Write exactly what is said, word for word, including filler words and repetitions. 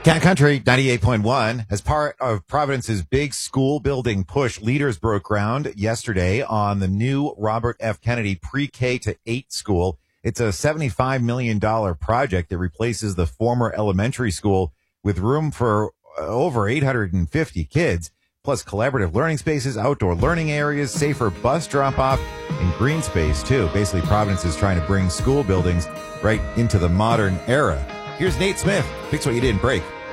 Cat Country ninety-eight point one. As part of Providence's big school building push, leaders broke ground yesterday on the new Robert F. Kennedy pre-K to eight school. It's a seventy-five million dollars project that replaces the former elementary school with room for over eight hundred fifty kids, plus collaborative learning spaces, outdoor learning areas, safer bus drop-off, and green space, too. Basically, Providence is trying to bring school buildings right into the modern era. Here's Nate Smith. Fix what you didn't break.